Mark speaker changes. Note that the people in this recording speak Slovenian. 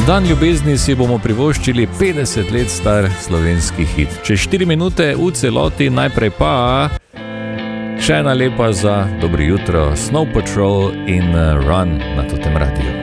Speaker 1: Dan ljubezni si bomo privoščili 50 let star slovenski hit. Čez 4 minute v celoti, najprej pa še ena lepa za dobro jutro, Snow Patrol in Run na Totem radiju.